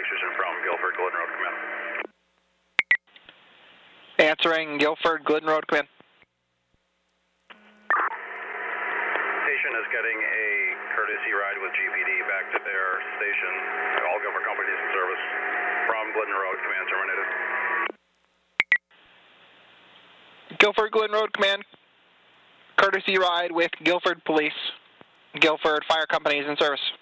Lake Station from Guilford, Glidden Road, command. Answering Guilford, Glidden Road, command. Station is getting a courtesy ride with GPD back to their station. All Guilford companies in service from Glidden Road, command terminated. Guilford, Glidden Road, command. Courtesy ride with Guilford Police. Guilford Fire Company is in service.